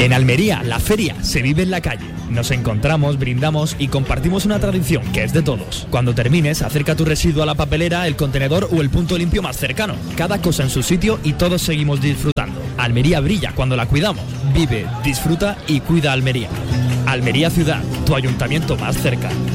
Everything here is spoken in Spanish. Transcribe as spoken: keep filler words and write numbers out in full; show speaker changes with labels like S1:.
S1: En Almería, la feria se vive en la calle. Nos encontramos, brindamos y compartimos una tradición que es de todos. Cuando termines, acerca tu residuo a la papelera, el contenedor o el punto limpio más cercano. Cada cosa en su sitio y todos seguimos disfrutando. Almería brilla cuando la cuidamos. Vive, disfruta y cuida Almería. Almería Ciudad, tu ayuntamiento más cerca.